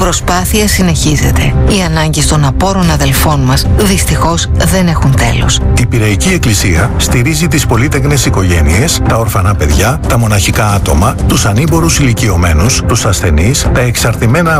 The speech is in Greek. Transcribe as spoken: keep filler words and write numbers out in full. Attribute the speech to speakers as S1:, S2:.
S1: προσπάθεια συνεχίζεται. Οι ανάγκες των απόρων αδελφών μας δυστυχώς δεν έχουν τέλος.
S2: Η Πειραϊκή Εκκλησία στηρίζει τις πολύτεκνες οικογένειες, τα ορφανά παιδιά, τα μοναχικά άτομα, τους ανήμπορους ηλικιωμένους, τους ασθενείς, τα εξαρτημένα